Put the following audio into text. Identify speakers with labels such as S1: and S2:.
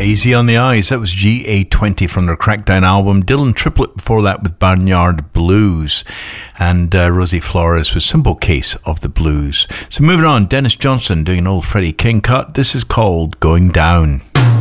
S1: Easy on the Eyes. That was GA20 from their Crackdown album. Dylan Triplett before that with Barnyard Blues. And Rosie Flores with Simple Case of the Blues. So moving on, Dennis Johnson doing an old Freddie King cut. This is called Going Down.